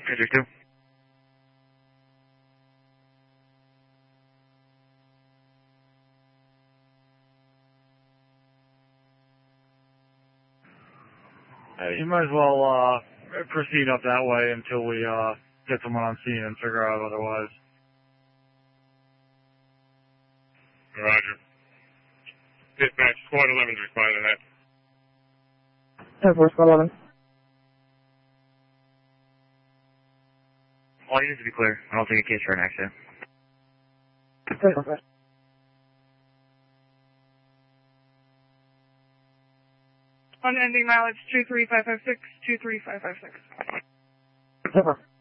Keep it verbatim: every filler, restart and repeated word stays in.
District two. Uh, you might as well uh, proceed up that way until we uh, get someone on scene and figure out otherwise. Roger. Dispatch, Squad eleven's responding to that. ten four, Squad eleven. All units to be clear. I don't take a case for an accident. ten four. On ending mileage two three five five six, two three five five six. ten four.